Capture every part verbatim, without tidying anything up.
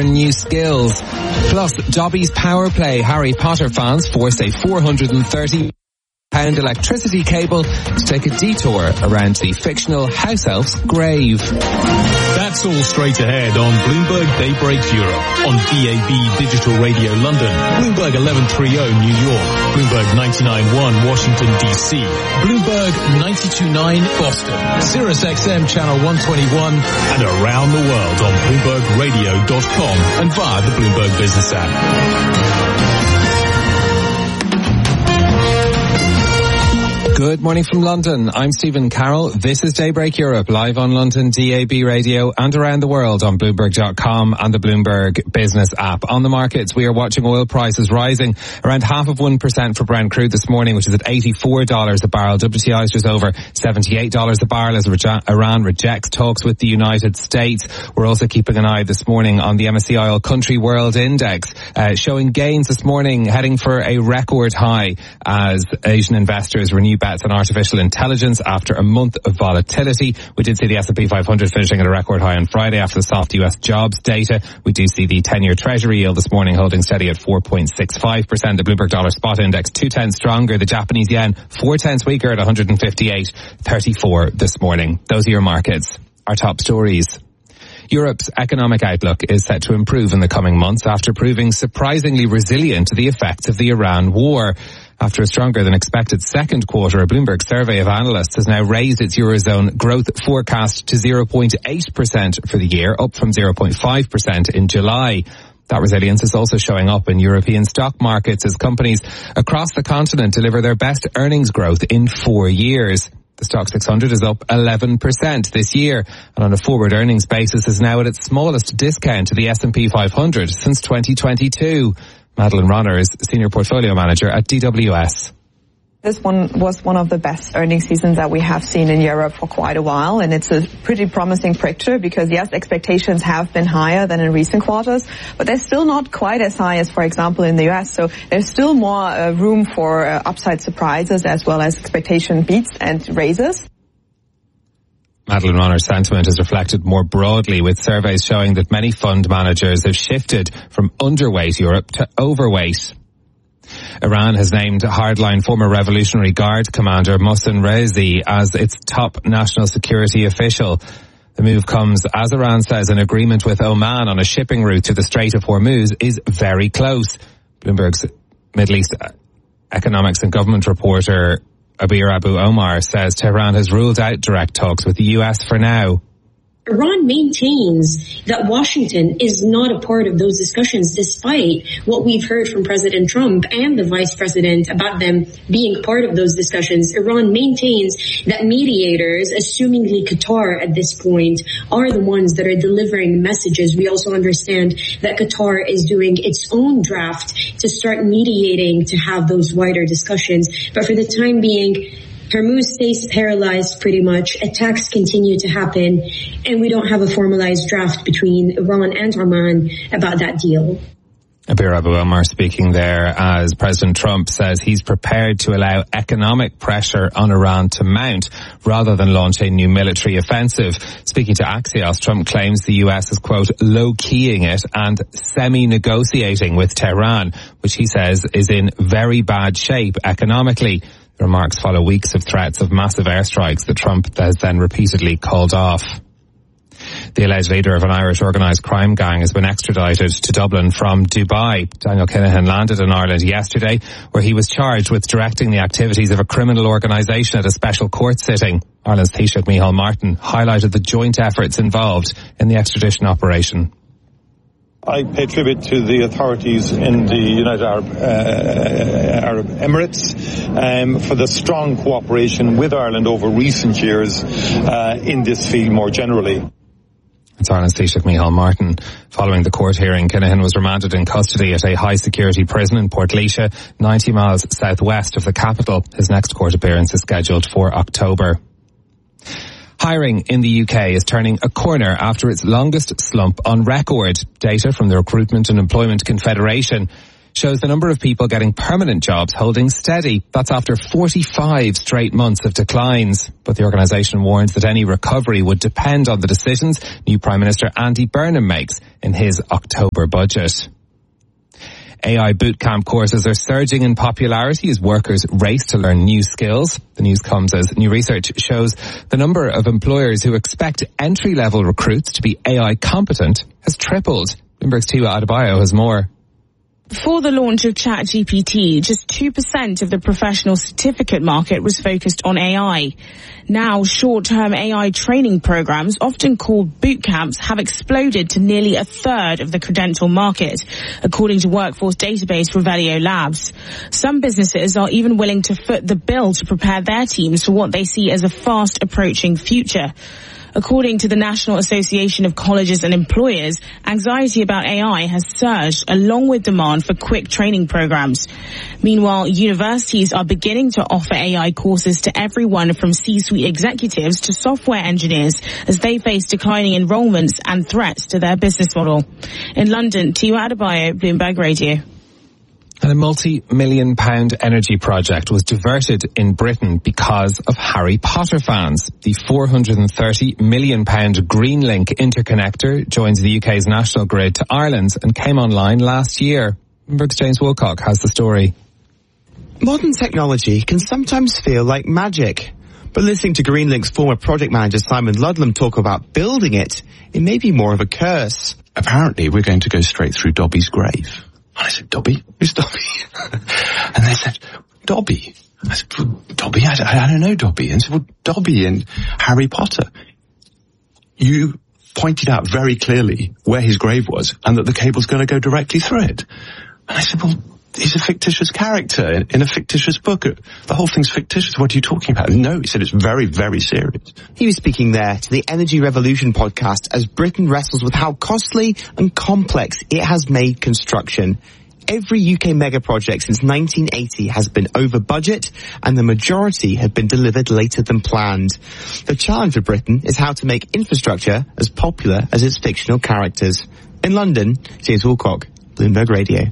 new skills. Plus, Dobby's Power Play. Harry Potter fans force a four hundred thirty pound electricity cable to take a detour around the fictional house elf's grave. That's all straight ahead on Bloomberg Daybreak Europe, on D A B Digital Radio London, Bloomberg eleven thirty New York, Bloomberg ninety-nine point one Washington D C, Bloomberg ninety-two point nine Boston, Sirius X M Channel one twenty-one, and around the world on Bloomberg Radio dot com and via the Bloomberg Business app. Good morning from London. I'm Stephen Carroll. This is Daybreak Europe, live on London D A B Radio and around the world on Bloomberg dot com and the Bloomberg Business app. On the markets, we are watching oil prices rising around half of one percent for Brent crude this morning, which is at eighty-four dollars a barrel. W T I is just over seventy-eight dollars a barrel as Iran rejects talks with the United States. We're also keeping an eye this morning on the M S C I Oil Country World Index, uh, showing gains this morning, heading for a record high as Asian investors renew bets on artificial intelligence after a month of volatility. We did see the S and P five hundred finishing at a record high on Friday after the soft U S jobs data. We do see the ten-year Treasury yield this morning holding steady at four point six five percent. The Bloomberg Dollar Spot Index two tenths stronger. The Japanese yen four tenths weaker at one hundred fifty-eight thirty-four this morning. Those are your markets. Our top stories. Europe's economic outlook is set to improve in the coming months after proving surprisingly resilient to the effects of the Iran war. After a stronger than expected second quarter, a Bloomberg survey of analysts has now raised its Eurozone growth forecast to zero point eight percent for the year, up from zero point five percent in July. That resilience is also showing up in European stock markets as companies across the continent deliver their best earnings growth in four years. The Stock six hundred is up eleven percent this year, and on a forward earnings basis is now at its smallest discount to the S and P five hundred since twenty twenty-two. Madeleine Ronner is Senior Portfolio Manager at D W S. This one was one of the best earnings seasons that we have seen in Europe for quite a while, and it's a pretty promising picture because, yes, expectations have been higher than in recent quarters, but they're still not quite as high as, for example, in the U S. So there's still more uh, room for uh, upside surprises as well as expectation beats and raises. Madeleine Ronner's sentiment is reflected more broadly, with surveys showing that many fund managers have shifted from underweight Europe to overweight. Iran has named hardline former Revolutionary Guard commander Mohsen Rezi as its top national security official. The move comes as Iran says an agreement with Oman on a shipping route to the Strait of Hormuz is very close. Bloomberg's Middle East economics and government reporter Abir Abu Omar says Tehran has ruled out direct talks with the U S for now. Iran maintains that Washington is not a part of those discussions, despite what we've heard from President Trump and the Vice President about them being part of those discussions. Iran maintains that mediators, assumingly Qatar at this point, are the ones that are delivering messages. We also understand that Qatar is doing its own draft to start mediating to have those wider discussions. But for the time being, Hormuz stays paralyzed pretty much. Attacks continue to happen, and we don't have a formalized draft between Iran and Oman about that deal. Abir Abu Omar speaking there as President Trump says he's prepared to allow economic pressure on Iran to mount rather than launch a new military offensive. Speaking to Axios, Trump claims the U S is, quote, low-keying it and semi-negotiating with Tehran, which he says is in very bad shape economically. The remarks follow weeks of threats of massive airstrikes that Trump has then repeatedly called off. The alleged leader of an Irish organised crime gang has been extradited to Dublin from Dubai. Daniel Kinahan landed in Ireland yesterday, where he was charged with directing the activities of a criminal organisation at a special court sitting. Ireland's Taoiseach Micheál Martin highlighted the joint efforts involved in the extradition operation. I pay tribute to the authorities in the United Arab, uh, Arab Emirates um, for the strong cooperation with Ireland over recent years uh, in this field more generally. It's Ireland's Taoiseach Micheál Martin. Following the court hearing, Kinahan was remanded in custody at a high-security prison in Portlaoise, ninety miles southwest of the capital. His next court appearance is scheduled for October. Hiring in the U K is turning a corner after its longest slump on record. Data from the Recruitment and Employment Confederation shows the number of people getting permanent jobs holding steady. That's after forty-five straight months of declines. But the organisation warns that any recovery would depend on the decisions new Prime Minister Andy Burnham makes in his October budget. A I bootcamp courses are surging in popularity as workers race to learn new skills. The news comes as new research shows the number of employers who expect entry-level recruits to be A I competent has tripled. Bloomberg's Tiwa Adebayo has more. Before the launch of ChatGPT, just two percent of the professional certificate market was focused on A I. Now, short-term A I training programs, often called boot camps, have exploded to nearly a third of the credential market, according to workforce database Revelio Labs. Some businesses are even willing to foot the bill to prepare their teams for what they see as a fast-approaching future. According to the National Association of Colleges and Employers, anxiety about A I has surged along with demand for quick training programs. Meanwhile, universities are beginning to offer A I courses to everyone from C-suite executives to software engineers as they face declining enrollments and threats to their business model. In London, Tiwa Adebayo, Bloomberg Radio. And a multi-million pound energy project was diverted in Britain because of Harry Potter fans. The four hundred thirty million pound Greenlink interconnector joins the U K's national grid to Ireland's and came online last year. Bloomberg's James Wilcock has the story. Modern technology can sometimes feel like magic. But listening to Greenlink's former project manager Simon Ludlam talk about building it, it may be more of a curse. Apparently we're going to go straight through Dobby's grave. And I said, Dobby? Who's Dobby? And they said, Dobby. I said, well, Dobby? I, I don't know Dobby. And I said, well, Dobby in Harry Potter. You pointed out very clearly where his grave was and that the cable's going to go directly through it. And I said, well, he's a fictitious character in, in a fictitious book. The whole thing's fictitious. What are you talking about? No, he said it's very, very serious. He was speaking there to the Energy Revolution podcast as Britain wrestles with how costly and complex it has made construction. Every U K mega project since nineteen eighty has been over budget, and the majority have been delivered later than planned. The challenge for Britain is how to make infrastructure as popular as its fictional characters. In London, James Wilcock, Bloomberg Radio.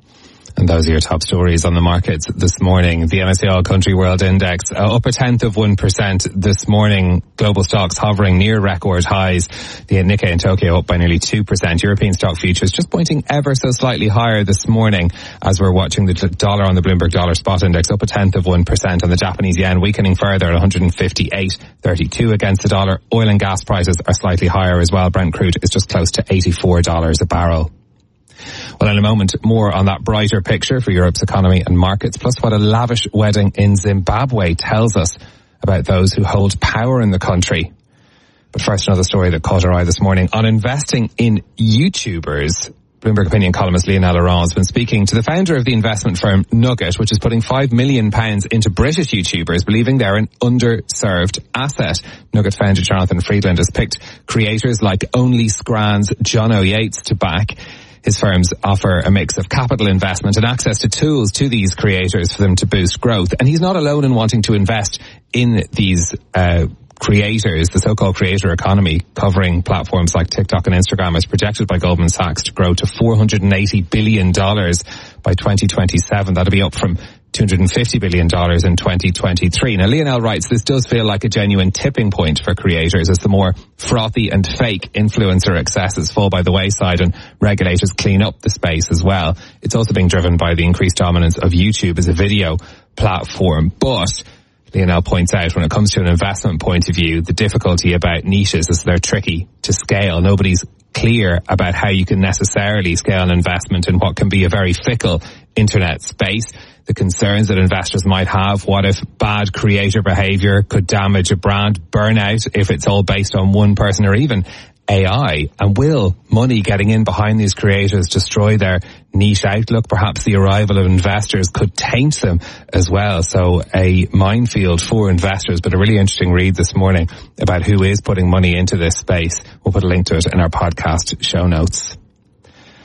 And those are your top stories on the markets this morning. The M S C I All Country World Index uh, up a tenth of one percent this morning. Global stocks hovering near record highs. The Nikkei in Tokyo up by nearly two percent. European stock futures just pointing ever so slightly higher this morning as we're watching the dollar on the Bloomberg Dollar Spot Index up a tenth of one percent. And the Japanese yen weakening further at one hundred fifty-eight thirty-two against the dollar. Oil and gas prices are slightly higher as well. Brent crude is just close to eighty-four dollars a barrel. Well, in a moment, more on that brighter picture for Europe's economy and markets, plus what a lavish wedding in Zimbabwe tells us about those who hold power in the country. But first, another story that caught our eye this morning on investing in YouTubers. Bloomberg opinion columnist Lionel Laurent has been speaking to the founder of the investment firm Nugget, which is putting five million pounds into British YouTubers, believing they're an underserved asset. Nugget founder Jonathan Friedland has picked creators like Only Scran's Jono Yates to back. His firms offer a mix of capital investment and access to tools to these creators for them to boost growth. And he's not alone in wanting to invest in these uh creators. The so-called creator economy, covering platforms like TikTok and Instagram, is projected by Goldman Sachs to grow to four hundred eighty billion dollars by twenty twenty-seven. That'll be up from two hundred fifty billion dollars in twenty twenty-three. Now, Lionel writes, this does feel like a genuine tipping point for creators as the more frothy and fake influencer excesses fall by the wayside and regulators clean up the space as well. It's also being driven by the increased dominance of YouTube as a video platform. But Lionel points out, when it comes to an investment point of view, the difficulty about niches is they're tricky to scale. Nobody's clear about how you can necessarily scale an investment in what can be a very fickle internet space. The concerns that investors might have, what if bad creator behavior could damage a brand, burnout if it's all based on one person, or even A I, and will money getting in behind these creators destroy their niche outlook? Perhaps the arrival of investors could taint them as well. So a minefield for investors, but a really interesting read this morning about who is putting money into this space. We'll put a link to it in our podcast show notes.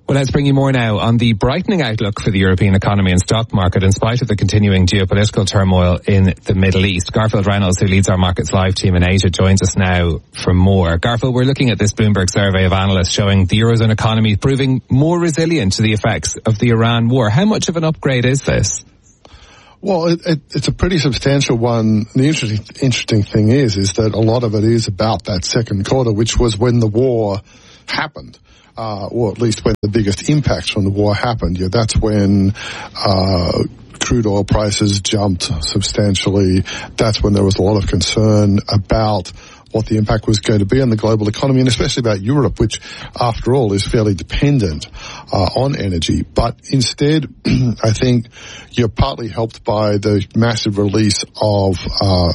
Well, let's bring you more now on the brightening outlook for the European economy and stock market in spite of the continuing geopolitical turmoil in the Middle East. Garfield Reynolds, who leads our Markets Live team in Asia, joins us now for more. Garfield, we're looking at this Bloomberg survey of analysts showing the Eurozone economy proving more resilient to the effects of the Iran war. How much of an upgrade is this? Well, it, it, it's a pretty substantial one. The interesting, interesting thing is, is that a lot of it is about that second quarter, which was when the war happened. Uh, or at least when the biggest impacts from the war happened. Yeah, that's when, uh, crude oil prices jumped substantially. That's when there was a lot of concern about what the impact was going to be on the global economy, and especially about Europe, which, after all, is fairly dependent uh, on energy. But instead, I think you're partly helped by the massive release of uh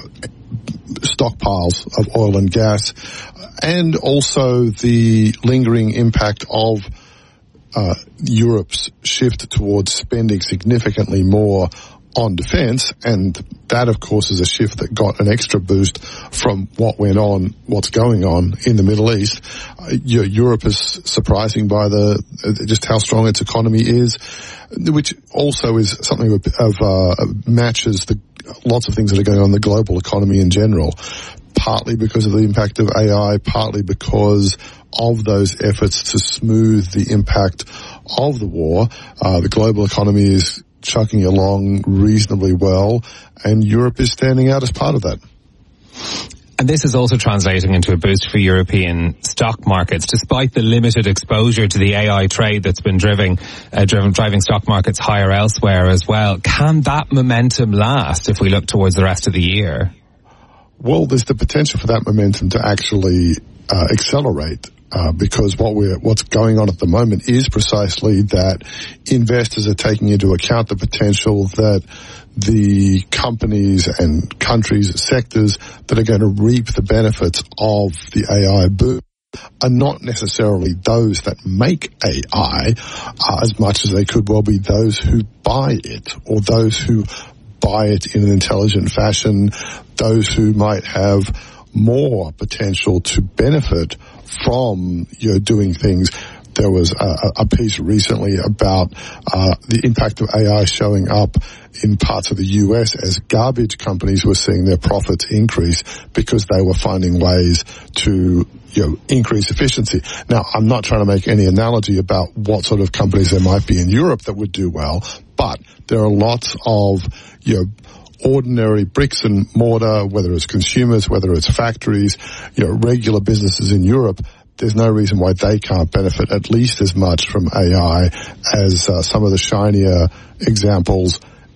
stockpiles of oil and gas, and also the lingering impact of uh, Europe's shift towards spending significantly more on defence, and that, of course, is a shift that got an extra boost from what went on, what's going on in the Middle East. Uh, Europe is surprising by the uh, just how strong its economy is, which also is something of, of uh, matches the lots of things that are going on in the global economy in general, partly because of the impact of A I, partly because of those efforts to smooth the impact of the war. Uh, the global economy is chugging along reasonably well, and Europe is standing out as part of that. And this is also translating into a boost for European stock markets, despite the limited exposure to the A I trade that's been driving, uh, driven, driving stock markets higher elsewhere as well. Can that momentum last if we look towards the rest of the year? Well, there's the potential for that momentum to actually uh, accelerate. Uh, because what we're, what's going on at the moment is precisely that investors are taking into account the potential that the companies and countries, sectors that are going to reap the benefits of the A I boom are not necessarily those that make A I uh, as much as they could well be those who buy it, or those who buy it in an intelligent fashion, those who might have more potential to benefit from, you know, doing things. There was a, a piece recently about uh, the impact of A I showing up in parts of the U S as garbage companies were seeing their profits increase because they were finding ways to, you know, increase efficiency. Now, I'm not trying to make any analogy about what sort of companies there might be in Europe that would do well, but there are lots of, you know, ordinary bricks and mortar, whether it's consumers, whether it's factories, you know, regular businesses in Europe. There's no reason why they can't benefit at least as much from A I as uh, some of the shinier examples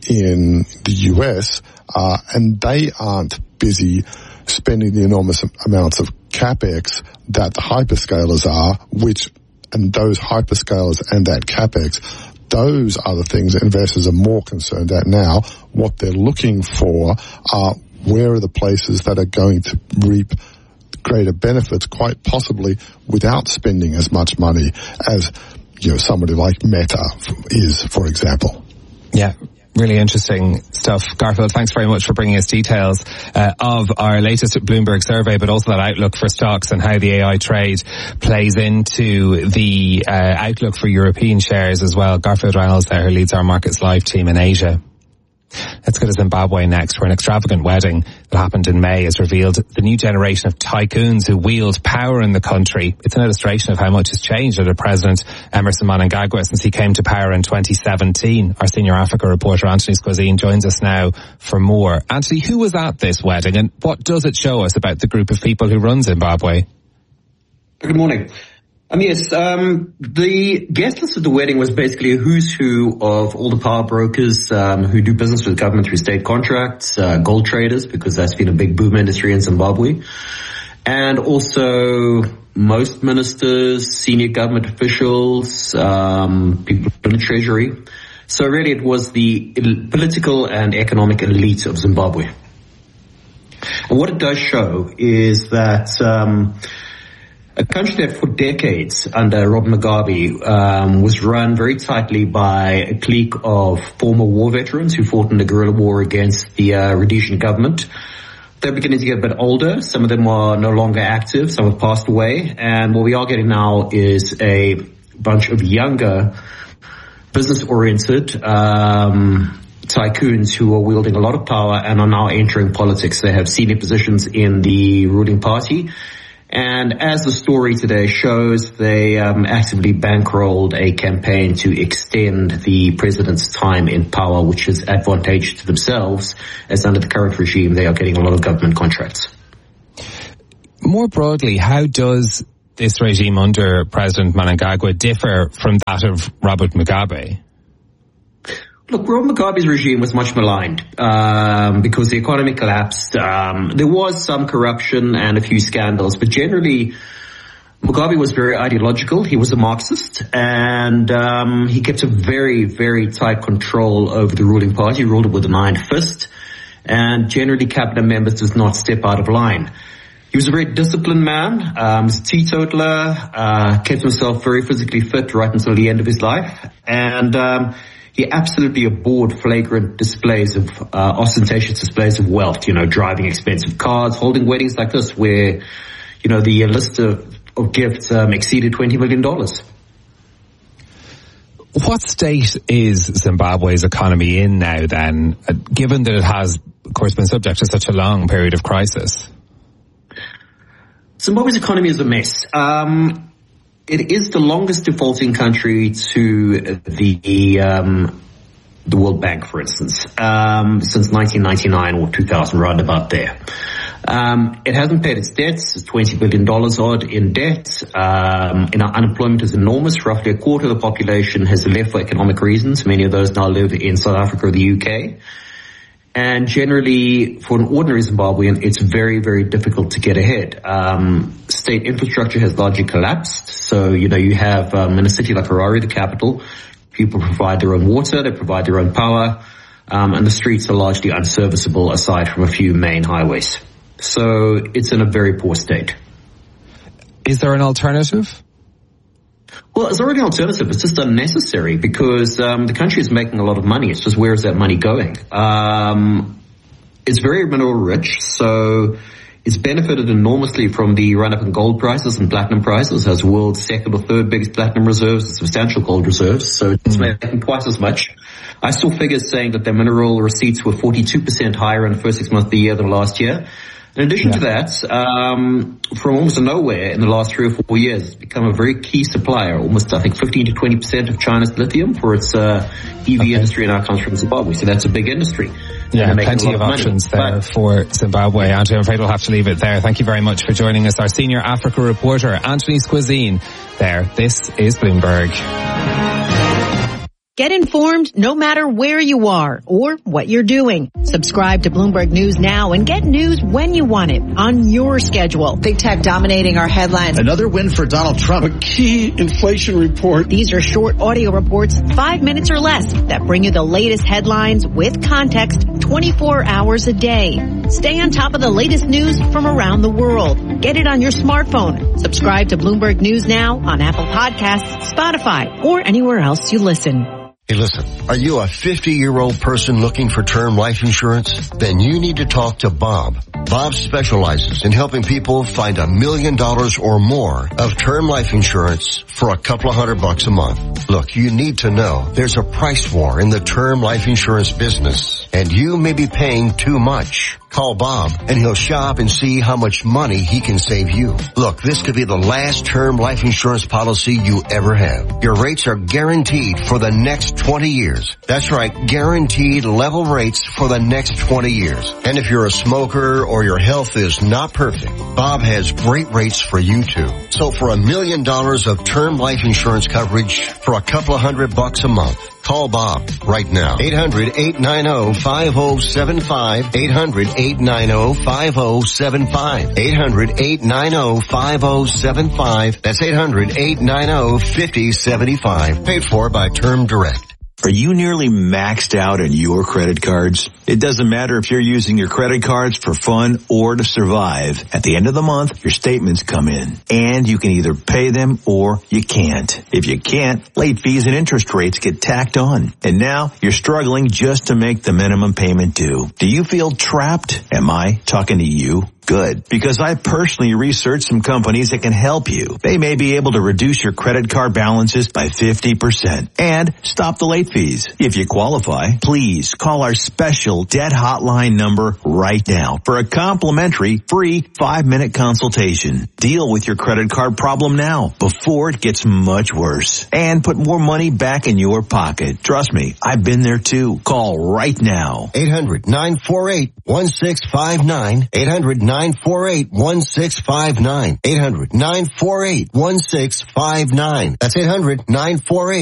in the U S, uh, and they aren't busy spending the enormous amounts of capex that the hyperscalers are, which, and those hyperscalers and that capex, those are the things that investors are more concerned at now. What they're looking for are where are the places that are going to reap greater benefits, quite possibly without spending as much money as, you know, somebody like Meta is, for example. Yeah. Really interesting stuff. Garfield, thanks very much for bringing us details uh, of our latest Bloomberg survey, but also that outlook for stocks and how the A I trade plays into the uh, outlook for European shares as well. Garfield Reynolds there, who leads our Markets Live team in Asia. Let's go to Zimbabwe next, where an extravagant wedding that happened in May has revealed the new generation of tycoons who wield power in the country. It's an illustration of how much has changed under President Emmerson Mnangagwa since he came to power in twenty seventeen. Our senior Africa reporter, Anthony Squazine, joins us now for more. Anthony, who was at this wedding, and what does it show us about the group of people who run Zimbabwe? Good morning. Um, yes, um, the guest list at the wedding was basically a who's who of all the power brokers um, who do business with government through state contracts, uh, gold traders, because that's been a big boom industry in Zimbabwe, and also most ministers, senior government officials, um, people in the treasury. So really it was the el- political and economic elite of Zimbabwe. And what it does show is that um a country that for decades under Robert Mugabe um, was run very tightly by a clique of former war veterans who fought in the guerrilla war against the uh, Rhodesian government. They're beginning to get a bit older. Some of them are no longer active. Some have passed away. And what we are getting now is a bunch of younger, business-oriented um, tycoons who are wielding a lot of power and are now entering politics. They have senior positions in the ruling party. And as the story today shows, they um, actively bankrolled a campaign to extend the president's time in power, which is advantageous to themselves, as under the current regime, they are getting a lot of government contracts. More broadly, how does this regime under President Mnangagwa differ from that of Robert Mugabe? Look, Robert Mugabe's regime was much maligned um, because the economy collapsed. Um, there was some corruption and a few scandals, but generally Mugabe was very ideological. He was a Marxist, and um, he kept a very, very tight control over the ruling party. He ruled it with an iron fist, and generally cabinet members does not step out of line. He was a very disciplined man. Um, he's a teetotaler, uh, kept himself very physically fit right until the end of his life, and um, he absolutely abhorred flagrant displays of, uh, ostentatious displays of wealth, you know, driving expensive cars, holding weddings like this where, you know, the list of, of gifts um, exceeded twenty million dollars. What state is Zimbabwe's economy in now then, uh, given that it has, of course, been subject to such a long period of crisis? Zimbabwe's economy is a mess. Um, It is the longest defaulting country to the um, the World Bank, for instance, um, since nineteen ninety-nine or two thousand, round about there. Um, it hasn't paid its debts. It's twenty billion dollars odd in debt. Um, and our unemployment is enormous. Roughly a quarter of the population has left for economic reasons. Many of those now live in South Africa or the U K. And generally, for an ordinary Zimbabwean, it's very, very difficult to get ahead. Um, state infrastructure has largely collapsed. So, you know, you have, um, in a city like Harare, the capital, people provide their own water, they provide their own power, um, and the streets are largely unserviceable aside from a few main highways. So it's in a very poor state. Is there an alternative? Well, it's already an alternative. It's just unnecessary because um, the country is making a lot of money. It's just where is that money going? Um, it's very mineral rich, so it's benefited enormously from the run-up in gold prices and platinum prices, has the world's second or third biggest platinum reserves and substantial gold reserves, so it's mm. making twice as much. I saw figures saying that their mineral receipts were forty-two percent higher in the first six months of the year than last year. In addition yeah. to that, um, from almost nowhere in the last three or four years, it's become a very key supplier, almost, I think, fifteen to twenty percent of China's lithium for its uh, E V okay. industry now comes from Zimbabwe. So that's a big industry. Yeah, plenty of, of options there but, for Zimbabwe. Andrew, I'm afraid we'll have to leave it there. Thank you very much for joining us. Our senior Africa reporter, Anthony Squizine, there. This is Bloomberg. Get informed no matter where you are or what you're doing. Subscribe to Bloomberg News now and get news when you want it on your schedule. Big tech dominating our headlines. Another win for Donald Trump. A key inflation report. These are short audio reports, five minutes or less, that bring you the latest headlines with context twenty-four hours a day. Stay on top of the latest news from around the world. Get it on your smartphone. Subscribe to Bloomberg News now on Apple Podcasts, Spotify, or anywhere else you listen. Hey, listen, are you a fifty-year-old person looking for term life insurance? Then you need to talk to Bob. Bob specializes in helping people find a million dollars or more of term life insurance for a couple of hundred bucks a month. Look, you need to know there's a price war in the term life insurance business, and you may be paying too much. Call Bob and he'll shop and see how much money he can save you. Look, this could be the last term life insurance policy you ever have. Your rates are guaranteed for the next twenty years. That's right, guaranteed level rates for the next twenty years. And if you're a smoker or your health is not perfect, Bob has great rates for you too. So for a million dollars of term life insurance coverage for a couple of hundred bucks a month, call Bob right now. eight hundred, eight nine zero, five zero seven five. eight hundred, eight nine zero, five zero seven five. eight hundred, eight nine zero, five zero seven five. That's eight hundred, eight nine zero, five zero seven five. Paid for by Term Direct. Are you nearly maxed out on your credit cards? It doesn't matter if you're using your credit cards for fun or to survive. At the end of the month, your statements come in, and you can either pay them or you can't. If you can't, late fees and interest rates get tacked on. And now you're struggling just to make the minimum payment due. Do you feel trapped? Am I talking to you? Good, because I personally researched some companies that can help you. They may be able to reduce your credit card balances by fifty percent and stop the late fees. If you qualify, please call our special debt hotline number right now for a complimentary free five-minute consultation. Deal with your credit card problem now before it gets much worse and put more money back in your pocket. Trust me, I've been there too. Call right now. eight hundred nine four eight one six five nine. eight hundred nine four eight one six five nine. eight hundred nine four eight one six five nine. That's eight hundred nine four eight